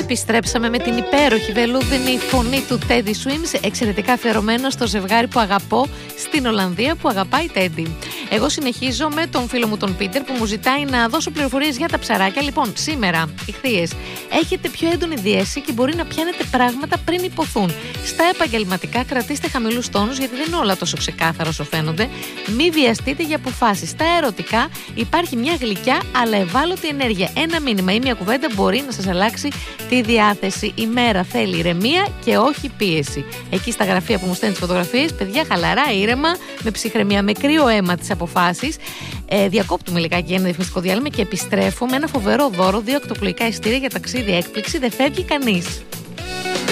Επιστρέψαμε με την υπέροχη βελούδινη φωνή του Teddy Swims, εξαιρετικά αφιερωμένο στο ζευγάρι που αγαπώ στην Ολλανδία, που αγαπάει Teddy. Εγώ συνεχίζω με τον φίλο μου τον Πίτερ που μου ζητάει να δώσω πληροφορίες για τα ψαράκια. Λοιπόν, σήμερα, ηχθείες, έχετε πιο έντονη διέση και μπορεί να πιάνετε πράγματα πριν υποθούν. Στα επαγγελματικά κρατήστε χαμηλούς τόνους, γιατί δεν είναι όλα τόσο ξεκάθαρα όσο φαίνονται. Μη βιαστείτε για αποφάσεις. Στα ερωτικά υπάρχει μια γλυκιά αλλά ευάλωτη ενέργεια. Ένα μήνυμα ή μια κουβέντα μπορεί να σας αλλάξει τη διάθεση. Η μέρα θέλει ηρεμία και όχι πίεση. Εκεί στα γραφεία που μου στέλνουν τις φωτογραφίες, παιδιά, χαλαρά, ήρεμα, με ψυχραιμία, με κρύο αίμα τις αποφάσεις. Διακόπτουμε λιγάκι για ένα διαφημιστικό διάλειμμα και επιστρέφω με ένα φοβερό δώρο, 2 ακτοπλοϊκά εισιτήρια για ταξίδι έκπληξη. Δεν φεύγει κανείς.